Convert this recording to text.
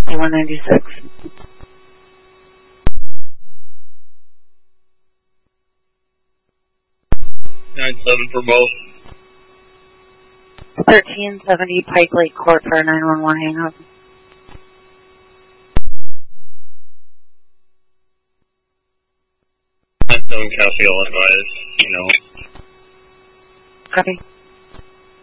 5196. 9-7 for both. 1370 Pike Lake Court for a 911 hangout. Don't Cassiel advise, Copy.